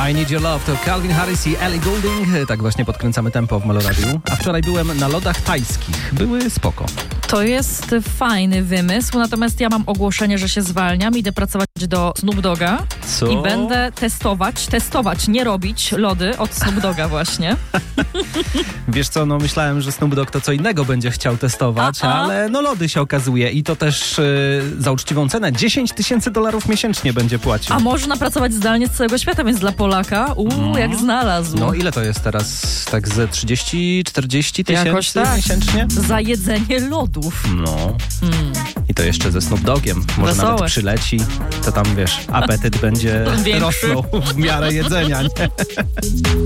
I Need Your Love to Calvin Harris i Ellie Goulding. Tak właśnie podkręcamy tempo w Meloradiu. A wczoraj byłem na lodach tajskich. Były spoko. To jest fajny wymysł, natomiast ja mam ogłoszenie, że się zwalniam. Idę pracować do Snoop Dogga. Co? I będę testować, nie robić lody od Snoop Dogga właśnie. Wiesz co, no myślałem, że Snoop Dogg to co innego będzie chciał testować, ale no lody się okazuje i to też za uczciwą cenę $10,000 miesięcznie będzie płacił. A można pracować zdalnie z całego świata, więc dla Polaka, jak znalazł. No ile to jest teraz? Tak ze 30-40 tysięcy miesięcznie? Za jedzenie lodów. No. I to jeszcze ze Snoop Doggiem. Może Wesołe. nawet przyleci, to tam wiesz, apetyt będzie rosnął w miarę jedzenia, nie?